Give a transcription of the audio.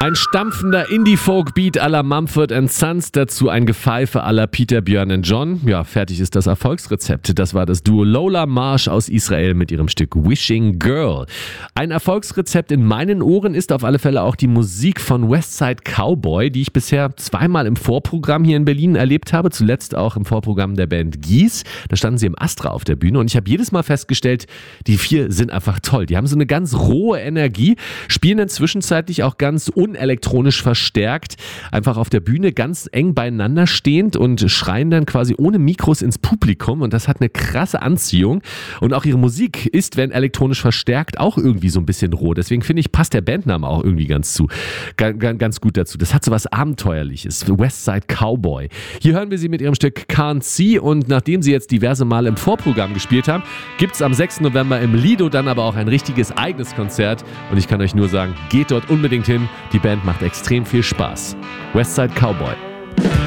Ein stampfender Indie-Folk-Beat à la Mumford & Sons, dazu ein Gepfeife à la Peter, Björn & John. Ja, fertig ist das Erfolgsrezept. Das war das Duo Lola Marsh aus Israel mit ihrem Stück Wishing Girl. Ein Erfolgsrezept in meinen Ohren ist auf alle Fälle auch die Musik von Westside Cowboy, die ich bisher zweimal im Vorprogramm hier in Berlin erlebt habe, zuletzt auch im Vorprogramm der Band Gies. Da standen sie im Astra auf der Bühne und ich habe jedes Mal festgestellt, die vier sind einfach toll. Die haben so eine ganz rohe Energie, spielen dann zwischenzeitlich auch ganz elektronisch verstärkt, einfach auf der Bühne ganz eng beieinander stehend und schreien dann quasi ohne Mikros ins Publikum und das hat eine krasse Anziehung und auch ihre Musik ist, wenn elektronisch verstärkt, auch irgendwie so ein bisschen roh. Deswegen finde ich, passt der Bandname auch irgendwie ganz gut dazu. Das hat so was Abenteuerliches. Westside Cowboy. Hier hören wir sie mit ihrem Stück Can't See und nachdem sie jetzt diverse Male im Vorprogramm gespielt haben, gibt es am 6. November im Lido dann aber auch ein richtiges eigenes Konzert und ich kann euch nur sagen, geht dort unbedingt hin. Die Band macht extrem viel Spaß. Westside Cowboy.